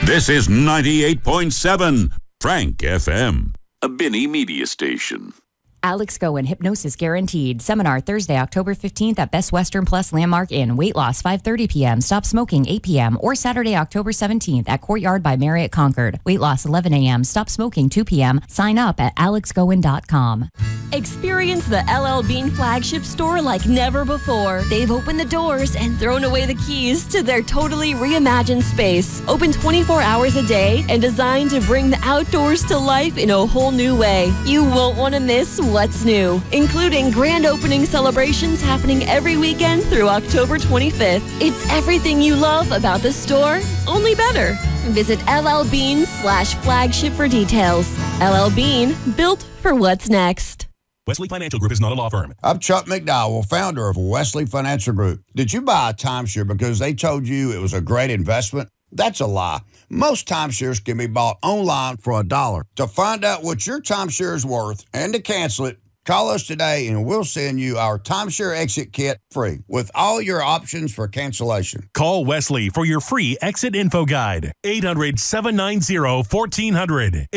This is 98.7 Frank FM, a Binney media station. Alex Goen, Hypnosis Guaranteed. Seminar Thursday, October 15th at Best Western Plus Landmark Inn. Weight loss 5:30 p.m. Stop smoking 8 p.m. Or Saturday, October 17th at Courtyard by Marriott Concord. Weight loss 11 a.m. Stop smoking 2 p.m. Sign up at alexgoen.com. Experience the LL Bean flagship store like never before. They've opened the doors and thrown away the keys to their totally reimagined space. Open 24 hours a day and designed to bring the outdoors to life in a whole new way. You won't want to miss what's new, including grand opening celebrations happening every weekend through October 25th. It's everything you love about the store, only better. Visit LLBean/flagship for details. LL Bean, built for what's next. Wesley Financial Group is not a law firm. I'm Chuck McDowell, founder of Wesley Financial Group. Did you buy a timeshare because they told you it was a great investment? That's a lie. Most timeshares can be bought online for $1. To find out what your timeshare is worth and to cancel it, call us today and we'll send you our timeshare exit kit free with all your options for cancellation. Call Wesley for your free exit info guide. 800-790-1400.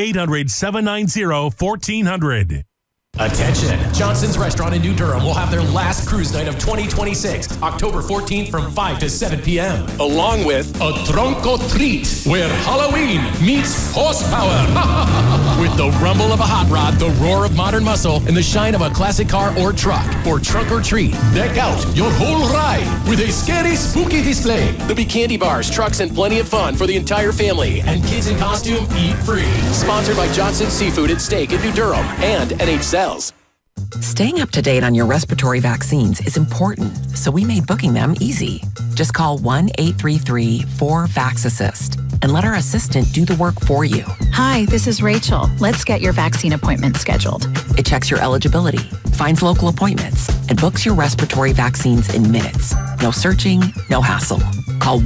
800-790-1400. Attention! Johnson's Restaurant in New Durham will have their last cruise night of 2026, October 14th from 5 to 7 p.m. Along with a Tronco Treat, where Halloween meets horsepower. With the rumble of a hot rod, the roar of modern muscle, and the shine of a classic car or truck. For Trunk or Treat, deck out your whole ride with a scary, spooky display. There'll be candy bars, trucks, and plenty of fun for the entire family. And kids in costume eat free. Sponsored by Johnson's Seafood and Steak in New Durham and NH Cells. Staying up to date on your respiratory vaccines is important, so we made booking them easy. Just call 1-833-4-VAX-ASSIST and let our assistant do the work for you. Hi, this is Rachel. Let's get your vaccine appointment scheduled. It checks your eligibility, finds local appointments, and books your respiratory vaccines in minutes. No searching, no hassle. Call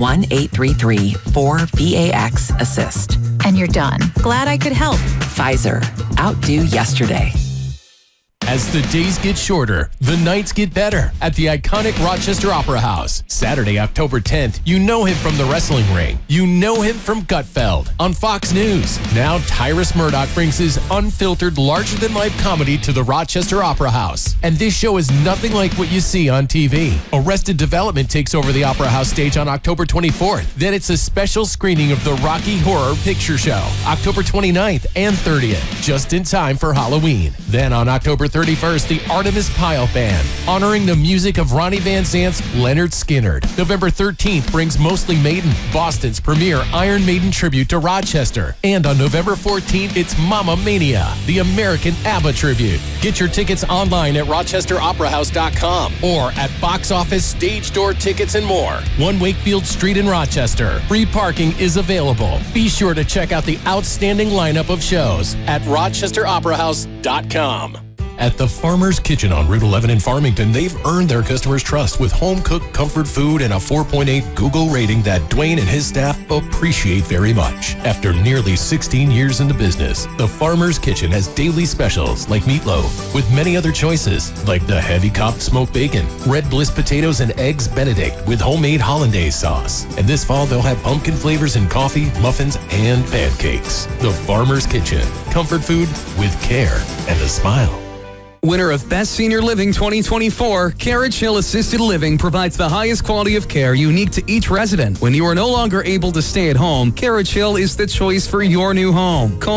1-833-4-VAX-ASSIST. And you're done. Glad I could help. Pfizer. Outdo yesterday. As the days get shorter, the nights get better at the iconic Rochester Opera House. Saturday, October 10th, you know him from the wrestling ring. You know him from Gutfeld on Fox News. Now Tyrus Murdoch brings his unfiltered, larger-than-life comedy to the Rochester Opera House. And this show is nothing like what you see on TV. Arrested Development takes over the Opera House stage on October 24th. Then it's a special screening of the Rocky Horror Picture Show, October 29th and 30th, just in time for Halloween. Then on October 31st, the Artemis Pyle Band, honoring the music of Ronnie Van Zant's Leonard Skinner. November 13th brings Mostly Maiden, Boston's premier Iron Maiden tribute to Rochester. And on November 14th, it's Mamma Mania, the American ABBA tribute. Get your tickets online at rochesteroperahouse.com or at box office, stage door tickets, and more. 1 Wakefield Street in Rochester. Free parking is available. Be sure to check out the outstanding lineup of shows at rochesteroperahouse.com. At the Farmer's Kitchen on Route 11 in Farmington, they've earned their customers' trust with home-cooked comfort food and a 4.8 Google rating that Dwayne and his staff appreciate very much. After nearly 16 years in the business, the Farmer's Kitchen has daily specials like meatloaf, with many other choices like the heavy cobbed smoked bacon, red bliss potatoes, and eggs Benedict with homemade hollandaise sauce. And this fall, they'll have pumpkin flavors in coffee, muffins, and pancakes. The Farmer's Kitchen. Comfort food with care and a smile. Winner of Best Senior Living 2024, Carriage Hill Assisted Living provides the highest quality of care unique to each resident. When you are no longer able to stay at home, Carriage Hill is the choice for your new home. Call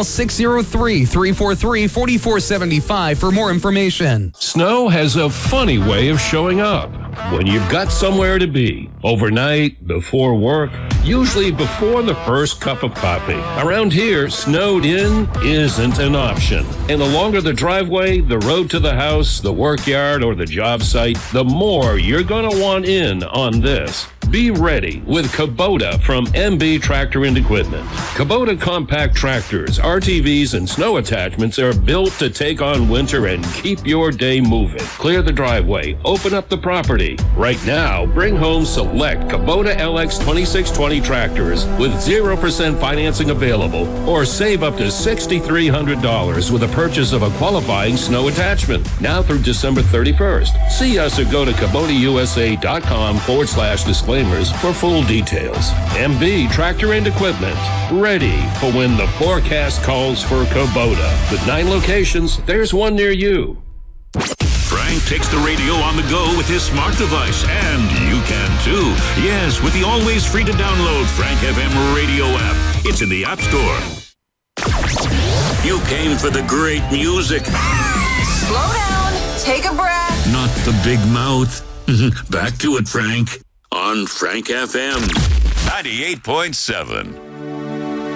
603-343-4475 for more information. Snow has a funny way of showing up. When you've got somewhere to be, overnight, before work, usually before the first cup of coffee. Around here, snowed in isn't an option. And the longer the driveway, the road to the house, the work yard, or the job site, the more you're going to want in on this. Be ready with Kubota from MB Tractor and Equipment. Kubota compact tractors, RTVs, and snow attachments are built to take on winter and keep your day moving. Clear the driveway, open up the property. Right now, bring home select Kubota LX 2620 tractors with 0% financing available, or save up to $6,300 with a purchase of a qualifying snow attachment. Now through December 31st. See us or go to KubotaUSA.com/display disclaimers for full details. MB Tractor and Equipment, ready for when the forecast calls for Kubota. With 9 locations, there's one near you. Frank takes the radio on the go with his smart device, and you can too. Yes, with the always free to download Frank FM radio app. It's in the App Store. You came for the great music. Slow down, take a breath. Not the big mouth. Back to it, Frank, on Frank FM 98.7.